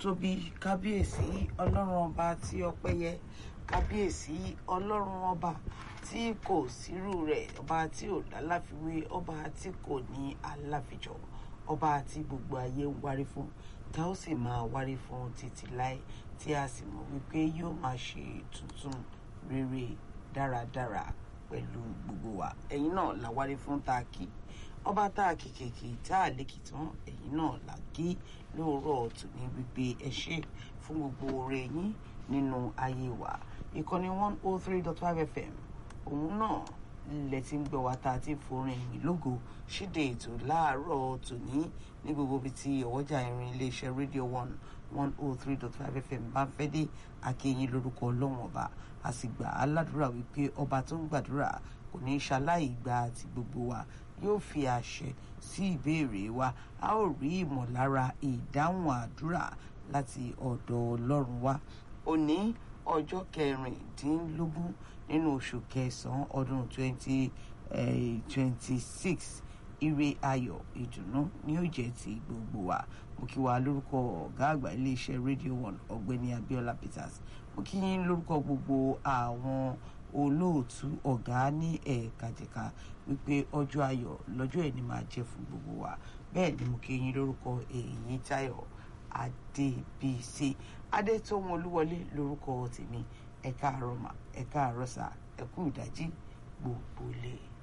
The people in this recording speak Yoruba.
tóbi, kábíyèsí ọlọ́run ọba tí ọpẹ́ yẹ, kábíyèsí ọlọ́run ọba tí kò sírú rẹ̀, ọba tí ò láláfiwé, ọba tí kò ní aláfijọ, ọba tí gbogbo ayé ń wárí fún, tá ó sì máa wárí fún títí láé, tí a sì mọ̀ wípé yóò máa ṣe tuntun rere dáradára pẹ̀lú gbogbo wa. Ẹ̀yin náà la wárí fún tá a kí, ọba tá a kìkìkì tá a lékì tán, ẹ̀yin náà la kí lóòrọ̀ tòní wípé ẹ ṣé fún gbogbo oore yín nínú ayé wa. Ìkànnì 103.5 FM òun náà lẹ ti ń gbọ́ wa tá a ti forin ẹ̀yìn lógo ṣíde ètò láàárọ̀ tòní ní gbogbo ibi tí ọwọ́jà irin iléeṣẹ́ rédíò 103.5 FM bá ń fẹ́ dé akéyìn lórúkọ ọlọ́run ọba, a sì gbà á ládùúrà wípé ọba tó ń gbàdúrà kò ní ṣaláì gba àti gbogbo wa, yóò fi àṣẹ sí ìbéèrè wa, a ó rí ìmọ̀lára ìdáhùn àdúrà láti ọ̀dọ̀ ọlọ́run wa. Òní ọjọ́ 16 nínú oṣù kẹsàn-án ọdún 2026, ire ayọ̀ ìdùnnú ni ó jẹ́ ti gbogbo wa. Mo kí wa lórúkọ ọ̀gá àgbà iléeṣẹ́ rédíò 1 ọ̀gbẹ́ni Abiola Peters. Mo kí yín lórúkọ gbogbo àwọn olóòtú ọ̀gá ní ẹ̀ẹ̀kàjẹ̀ka wípé ọjọ́ ayọ̀ lọ́jọ́ ẹni máa jẹ́ fún gbogbo wa. Bẹ́ẹ̀ ni mo kí yín lórúkọ Èyítáyọ̀ Adébísí Adétóhun Olúwọlé lórúkọ tèmi. Ẹ káàárọ̀ mà, ẹ káàárọ̀ sà, ẹ kú ìdájí gbogbo lè.